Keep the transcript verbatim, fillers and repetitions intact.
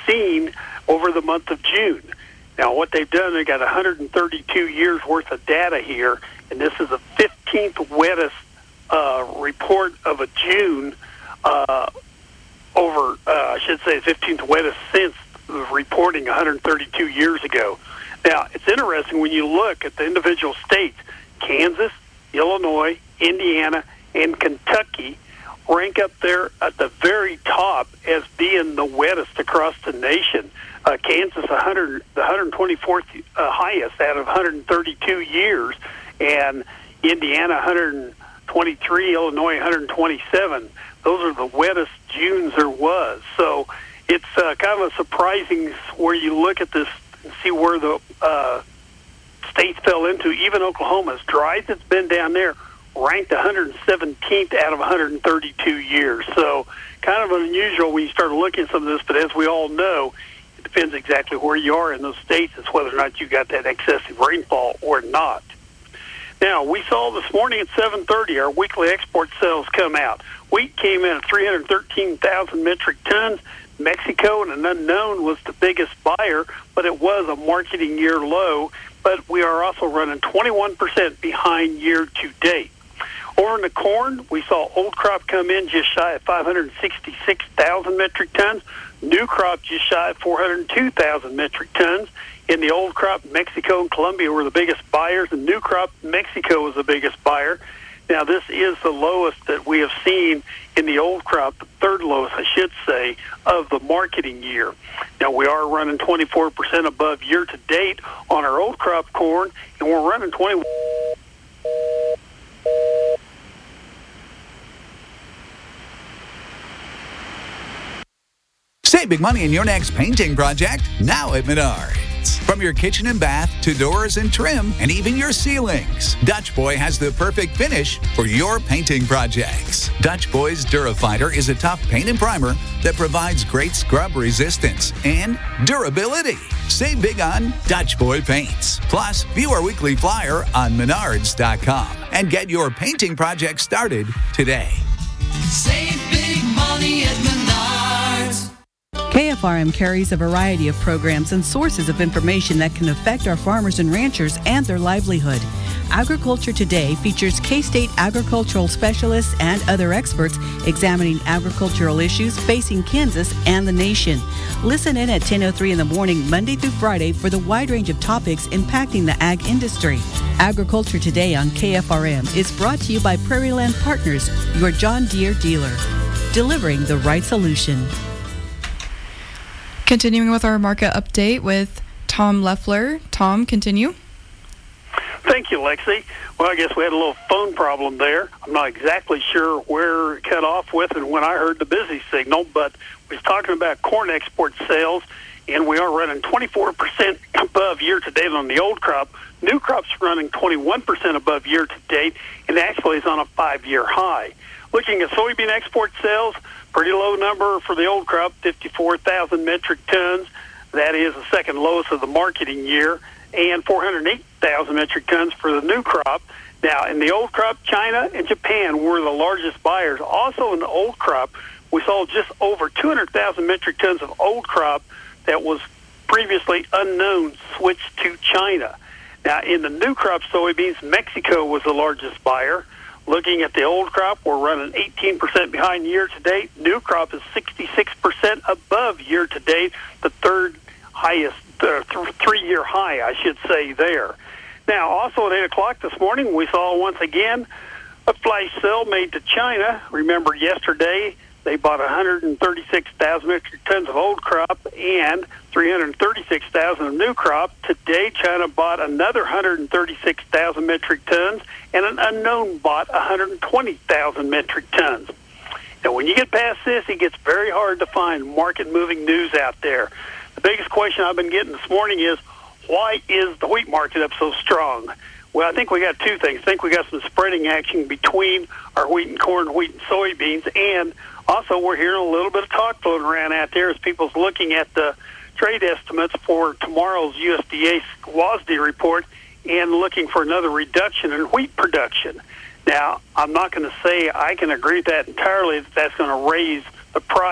seen over the month of June. Now, what they've done, they got one hundred thirty-two years worth of data here, and this is the fifteenth wettest uh, report of a June uh, over, uh, I should say, fifteenth wettest since reporting one hundred thirty-two years ago. Now, it's interesting when you look at the individual states. Kansas, Illinois, Indiana, and Kentucky rank up there at the very top as being the wettest across the nation. Uh, Kansas, one hundred, the one hundred twenty-fourth uh, highest out of one hundred thirty-two years, and Indiana, one hundred twenty-three, Illinois, one hundred twenty-seven. Those are the wettest Junes there was. So it's uh, kind of a surprising where you look at this and see where the uh, states fell into. Even Oklahoma, as dry as it's been down there, ranked one hundred seventeenth out of one hundred thirty-two years. So kind of unusual when you start looking at some of this, but as we all know, it depends exactly where you are in those states as whether or not you got that excessive rainfall or not. Now, we saw this morning at seven thirty our weekly export sales come out. Wheat came in at three hundred thirteen thousand metric tons. Mexico, and an unknown, was the biggest buyer, but it was a marketing year low. But we are also running twenty-one percent behind year to date. Over in the corn, we saw old crop come in just shy of five hundred sixty-six thousand metric tons. New crop just shy of four hundred two thousand metric tons. In the old crop, Mexico and Colombia were the biggest buyers, and new crop, Mexico was the biggest buyer. Now, this is the lowest that we have seen in the old crop, the third lowest, I should say, of the marketing year. Now, we are running twenty-four percent above year to date on our old crop corn, and we're running twenty. Save big money in your next painting project now at Menards. From your kitchen and bath to doors and trim and even your ceilings, Dutch Boy has the perfect finish for your painting projects. Dutch Boy's Durafighter is a tough paint and primer that provides great scrub resistance and durability. Save big on Dutch Boy paints. Plus, view our weekly flyer on menards dot com and get your painting project started today. Save big money at Menards. K F R M carries a variety of programs and sources of information that can affect our farmers and ranchers and their livelihood. Agriculture Today features K-State agricultural specialists and other experts examining agricultural issues facing Kansas and the nation. Listen in at ten oh three in the morning, Monday through Friday, for the wide range of topics impacting the ag industry. Agriculture Today on K F R M is brought to you by Prairie Land Partners, your John Deere dealer, delivering the right solution. Continuing with our market update with Tom Leffler. Tom, continue. Thank you, Lexi. Well, I guess we had a little phone problem there. I'm not exactly sure where it cut off with and when I heard the busy signal, but we was talking about corn export sales, and we are running twenty-four percent above year-to-date on the old crop. New crop's running twenty-one percent above year-to-date, and actually is on a five-year high. Looking at soybean export sales, pretty low number for the old crop, fifty-four thousand metric tons. That is the second lowest of the marketing year, and four hundred eight thousand metric tons for the new crop. Now, in the old crop, China and Japan were the largest buyers. Also in the old crop, we saw just over two hundred thousand metric tons of old crop that was previously unknown switched to China. Now, in the new crop soybeans, Mexico was the largest buyer. Looking at the old crop, we're running eighteen percent behind year-to-date. New crop is sixty-six percent above year-to-date, the third highest, uh, th- three-year high, I should say, there. Now, also at eight o'clock this morning, we saw once again a flash sale made to China. Remember, yesterday they bought one hundred thirty-six thousand metric tons of old crop and three hundred thirty-six thousand of new crop. Today, China bought another one hundred thirty-six thousand metric tons, and an unknown bought one hundred twenty thousand metric tons. Now, when you get past this, it gets very hard to find market-moving news out there. The biggest question I've been getting this morning is, why is the wheat market up so strong? Well, I think we got two things. I think we got some spreading action between our wheat and corn, wheat and soybeans, and also we're hearing a little bit of talk floating around out there as people's looking at the trade estimates for tomorrow's U S D A W A S D report and looking for another reduction in wheat production. Now, I'm not going to say I can agree with that entirely, that that's going to raise the price